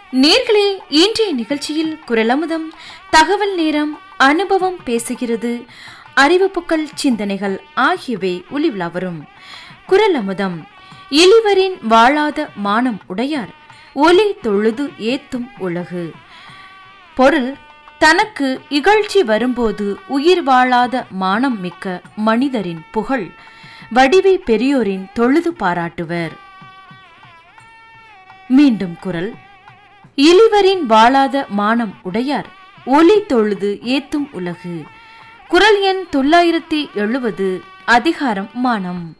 நேர்களே, இன்றைய நிகழ்ச்சியில் குரலமுதம், தகவல் நேரம், அனுபவம் பேசுகிறது, அறிவிப்புகள், சிந்தனைகள் ஆகியவை ஒலிவிழா வரும். குரலமுதம். இளிவரின் வாழாத மானம் உடையார், ஒலி தொழுது ஏத்தும் உலகு. பொருள்: தனக்கு இகழ்ச்சி வரும்போது உயிர் வாழாத மானம் மிக்க மனிதரின் புகழ் வடிவை பெரியோரின் தொழுது பாராட்டுவர். மீண்டும் குரல்: இளிவரின் வாழாத மானம் உடையார், ஒலி தொழுது ஏத்தும் உலகு. குரல் எண் 970. அதிகாரம் மானம்.